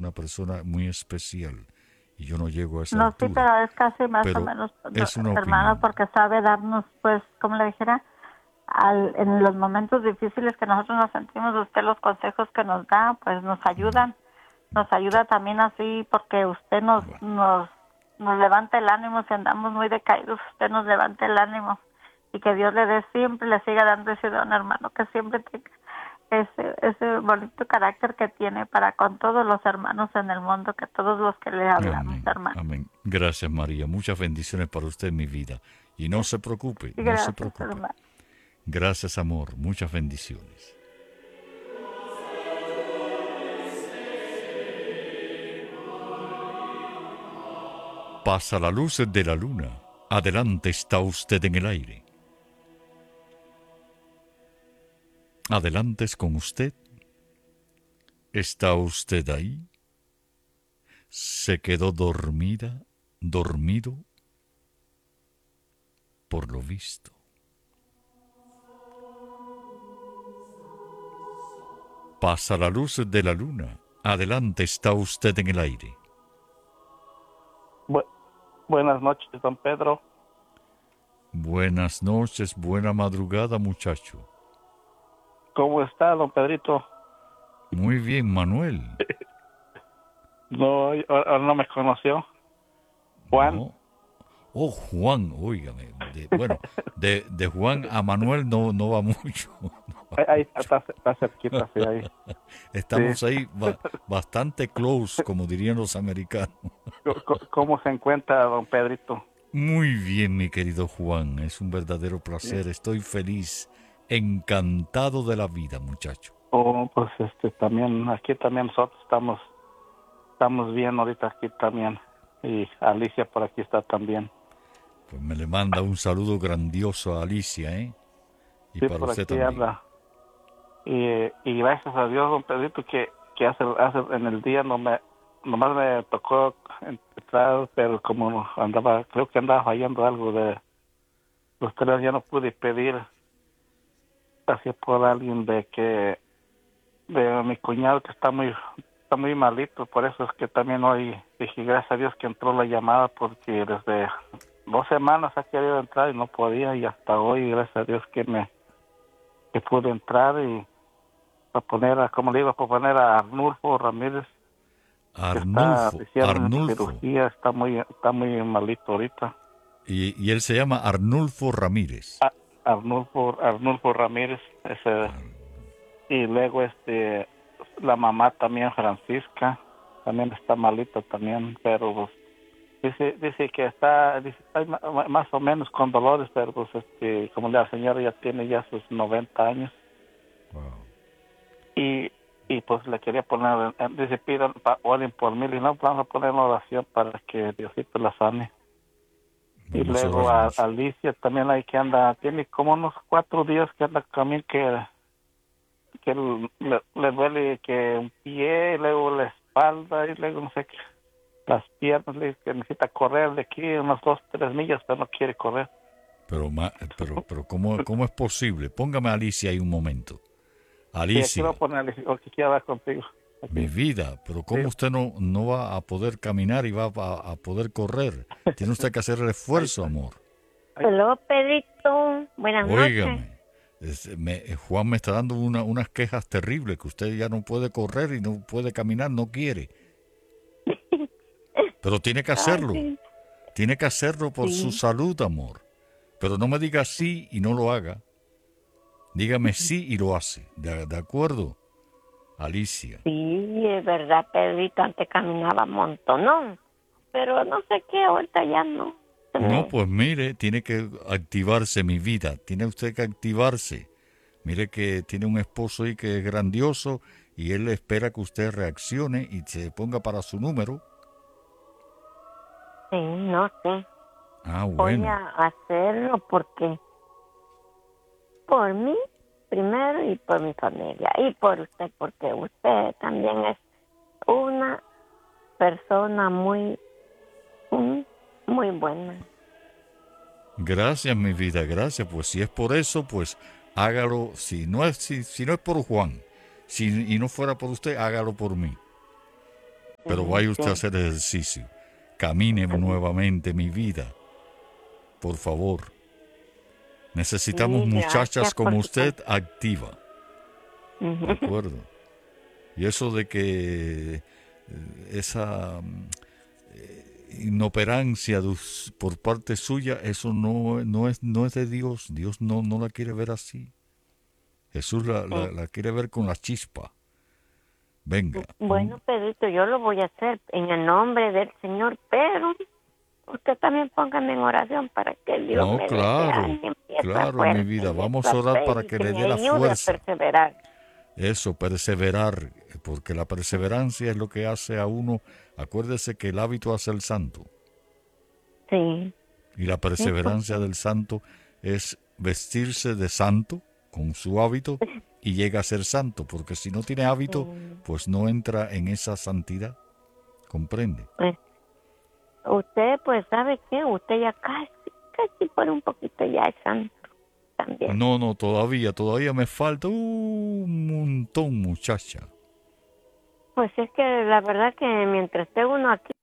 una persona muy especial y yo no llego a esa No, sí, altura, pero es casi más o pero menos, es una hermano, opinión. porque sabe darnos, pues, como le dijera, en los momentos difíciles que nosotros nos sentimos, usted los consejos que nos da, pues nos ayudan. Nos ayuda también así porque usted Bueno, nos levanta el ánimo. Si andamos muy decaídos, usted nos levanta el ánimo. Y que Dios le dé siempre, le siga dando ese don, hermano, que siempre tenga ese bonito carácter que tiene para con todos los hermanos en el mundo, que todos los que le hablamos, amén, hermano. amén. Gracias, María. Muchas bendiciones para usted en mi vida. Y no se preocupe, Y no se gracias, preocupe. hermano. Gracias, amor. Muchas bendiciones. Pasa la luz de la luna. Adelante está usted en el aire. Adelante es con usted. ¿Está usted ahí? ¿Se quedó dormida, dormido? Por lo visto. Pasa la luz de la luna. Adelante está usted en el aire. Bu- Buenas noches, don Pedro. Buenas noches, buena madrugada, muchacho. ¿Cómo está, don Pedrito? Muy bien, Manuel. No, ahora no me conoció. Juan. No. Oh, Juan, óigame. Bueno, de Juan a Manuel no va mucho. No va Ahí mucho. está cerquita, sí, ahí. Estamos Sí. ahí bastante close, como dirían los americanos. ¿Cómo se encuentra, don Pedrito? Muy bien, mi querido Juan. Es un verdadero Sí. placer. Estoy feliz, encantado de la vida, muchacho. Oh, pues también, aquí también nosotros estamos bien ahorita aquí también. Y Alicia por aquí está también. Pues me le manda un saludo grandioso a Alicia, ¿eh? Y Sí, para por usted aquí también. anda. Y gracias a Dios, don Pedrito, que hace en el día nomás me tocó entrar, pero como creo que andaba fallando algo de los tres, ya no pude pedir así por alguien de mi cuñado que está muy malito. Por eso es que también hoy dije gracias a Dios que entró la llamada, porque desde 2 semanas ha querido entrar y no podía, y hasta hoy gracias a Dios que pude entrar y como le iba a proponer a Arnulfo Ramírez, que Arnulfo, le hicieron Arnulfo. cirugía, está muy malito ahorita. Y él se llama Arnulfo Ramírez. Arnulfo Ramírez, y luego la mamá también, Francisca, también está malita también, pero pues, dice que está más o menos con dolores, pero pues como la señora ya tiene ya sus 90 años. Wow. Y pues le quería poner, dice, pidan, oren por mí, y no, vamos a poner una oración para que Diosito la sane. Y Vamos a luego orar mucho. Alicia también ahí que anda, tiene como unos 4 días que anda también que le duele que un pie, y luego la espalda, y luego no sé qué, las piernas, le dice que necesita correr de aquí unas 2, 3 millas, pero no quiere correr. Pero ¿cómo es posible? Póngame a Alicia ahí un momento. Sí, aquí va a Alicia, poner Alicia, porque quiere hablar contigo. mi Aquí. vida, pero Sí, ¿cómo usted no va a poder caminar y va a poder correr? Tiene usted que hacer el ahí esfuerzo, está. amor. Hello, Pedrito. Buenas noches. Óigame, Juan me está dando unas quejas terribles, que usted ya no puede correr y no puede caminar, no quiere. Pero tiene que Ay, hacerlo. sí. Tiene que hacerlo por su Sí. salud, amor. Pero no me diga sí y no lo haga. Dígame sí y lo hace. ¿De acuerdo? Alicia. Sí, es verdad, Pedrito. Antes caminaba un montón, ¿no? Pero no sé qué, ahorita ya no. No, pues mire, tiene que activarse, mi vida. Tiene usted que activarse. Mire que tiene un esposo ahí que es grandioso y él espera que usted reaccione y se ponga para su número. Sí, no sé. Ah, Voy bueno. a hacerlo porque por mí primero y por mi familia y por usted, porque usted también es una persona muy buena. Gracias, mi vida, gracias. Pues si es por eso, pues hágalo. Si no es por Juan, y no fuera por usted, hágalo por mí. pero vaya usted Sí. a hacer ejercicio. Camine nuevamente, mi vida. Por favor. Necesitamos Sí, muchachas gracias por como su usted activa. Ujú. ¿De acuerdo? Y eso de que esa inoperancia por parte suya, eso no es de Dios. Dios no la quiere ver así. Jesús la quiere ver con la chispa. Venga. Bueno, Pedrito, yo lo voy a hacer en el nombre del Señor, pero usted también póngame en oración para que Dios No, me dé claro, ánimo y esa claro, mi fuerza vida. y Vamos esa a orar fe para y que que le me dé la ayude a fuerza. perseverar. Eso, perseverar, porque la perseverancia es lo que hace a uno. Acuérdese que el hábito hace el santo. Sí, Y la perseverancia del santo es vestirse de santo con su hábito y llega a ser santo, porque si no tiene hábito, pues no entra en esa santidad. ¿Comprende? pues, usted, pues, ¿sabe qué? Usted ya casi por un poquito ya es santo también. No, todavía me falta un montón, muchacha. Pues es que la verdad que mientras esté uno aquí